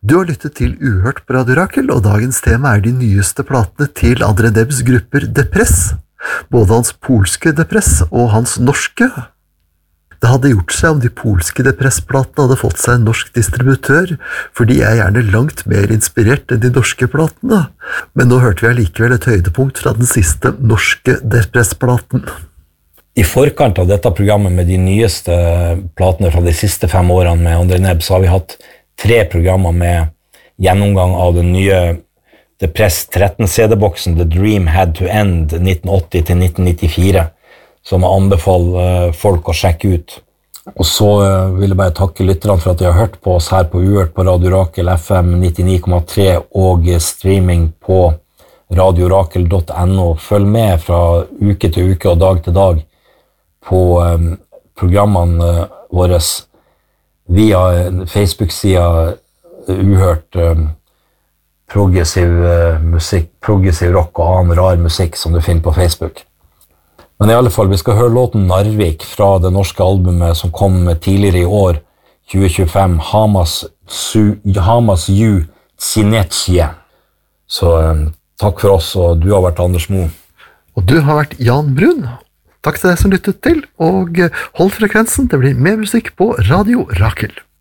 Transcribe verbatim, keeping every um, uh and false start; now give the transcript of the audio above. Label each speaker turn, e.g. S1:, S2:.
S1: Du har lyttet til Uhørt på Radio Rakel, og dagens tema er de nyeste platene til André Debs grupper Depress, både hans polske Depress og hans norske. Det hadde gjort seg om de polske Depress-platene hadde fått seg en norsk distributør, for de er gjerne langt mer inspirert enn de norske platene. Men nå hørte vi allikevel et høydepunkt fra den siste norske Depress-platen.
S2: I forkant av dette programmet med de nyeste platene fra de siste fem årene med André Deb, så har vi hatt tre programmer med gjennomgang av den nye Depress tretten C D-boksen The Dream Had to End nitten åtti til nitten nittifire, som jeg anbefaler folk å sjekke ut. Og så vil jeg bare takke lytterne for at de har hørt på oss her på Uhørt på Radio Rakel F M nittini komma tre og streaming på radiorakel punktum no. Følg med fra uke til uke og dag til dag på um, programmene våre via Facebook-sida Uhørt um, progressiv uh, musikk, progressiv rock og annen rar musikk som du finner på Facebook. Men i alle fall, vi skal høre låten Narvik fra det norske albumet som kom tidligere i år, tjue tjuefem, Hamas, Su, Hamas Ju Tsinetje. Så um, takk for oss, og du har vært Anders Mo.
S1: Og du har vært Jan Brun. Takk til deg som lyttet til, og hold frekvensen, det blir mer musikk på Radio Rakel.